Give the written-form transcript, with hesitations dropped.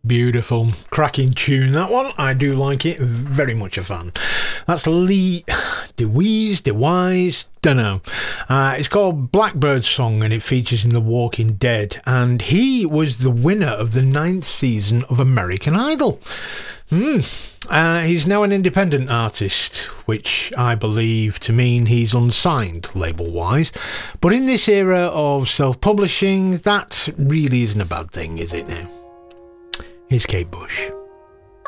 Beautiful, cracking tune that one. I do like it, very much a fan. That's Lee DeWyze, dunno. It's called Blackbird Song and it features in The Walking Dead, and he was the winner of the 9th season of American Idol. He's now an independent artist, which I believe to mean he's unsigned label-wise, but in this era of self-publishing, that really isn't a bad thing, is it now? Here's Kate Bush.